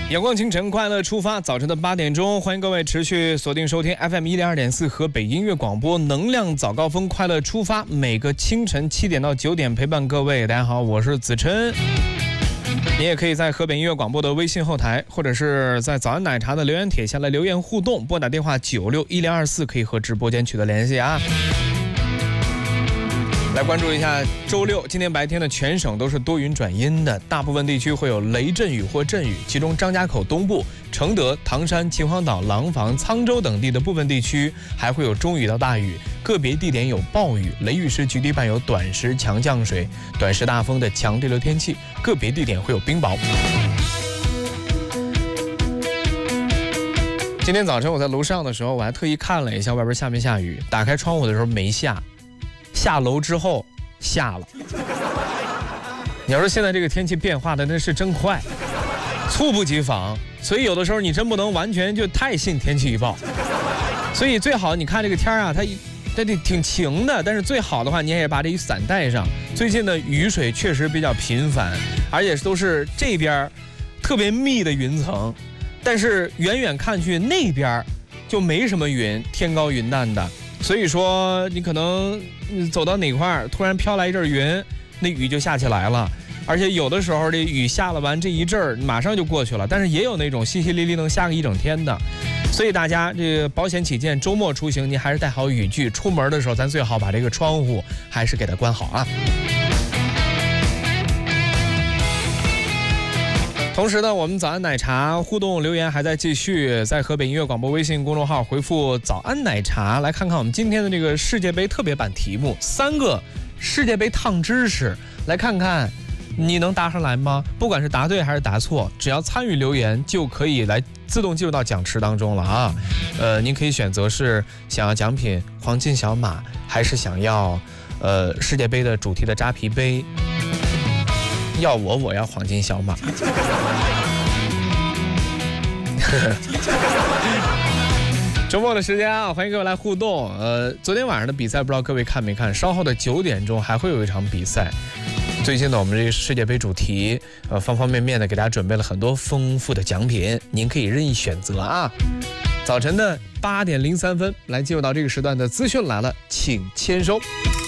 阳光清晨，快乐出发。早晨的8点钟，欢迎各位持续锁定收听 FM 102.4河北音乐广播，能量早高峰，快乐出发。每个清晨7点到9点陪伴各位。大家好，我是子琛。你也可以在河北音乐广播的微信后台，或者是在早安奶茶的留言帖下来留言互动，拨打电话961024可以和直播间取得联系啊。来关注一下周六，今天白天的全省都是多云转阴的，大部分地区会有雷阵雨或阵雨，其中张家口东部、承德、唐山、秦皇岛、廊坊、沧州等地的部分地区还会有中雨到大雨，个别地点有暴雨，雷雨时局地伴有短时强降水、短时大风的强对流天气，个别地点会有冰雹。今天早晨我在楼上的时候，我还特意看了一下外边下没下雨，打开窗户的时候没下。下楼之后下了，你要说现在这个天气变化的那是真快，猝不及防，所以有的时候你真不能完全就太信天气预报。所以最好你看这个天啊，它挺晴的，但是最好的话你也把这雨伞带上。最近的雨水确实比较频繁，而且都是这边特别密的云层，但是远远看去那边就没什么云，天高云淡的。所以说你可能走到哪块突然飘来一阵云，那雨就下起来了，而且有的时候这雨下了完这一阵马上就过去了，但是也有那种淅淅沥沥能下个一整天的。所以大家这个保险起见，周末出行您还是带好雨具，出门的时候咱最好把这个窗户还是给它关好啊。同时呢，我们早安奶茶互动留言还在继续，在河北音乐广播微信公众号回复早安奶茶，来看看我们今天的这个世界杯特别版题目，3个世界杯烫知识，来看看你能答上来吗？不管是答对还是答错，只要参与留言就可以来自动进入到奖池当中了啊。您可以选择是想要奖品黄金小马，还是想要世界杯的主题的扎啤杯。要我要黄金小马。周末的时间啊，欢迎各位来互动。昨天晚上的比赛不知道各位看没看？稍后的9点钟还会有一场比赛。最近呢，我们这个世界杯主题，方方面面的给大家准备了很多丰富的奖品，您可以任意选择啊。早晨的8点03分，来进入到这个时段的资讯来了，请签收。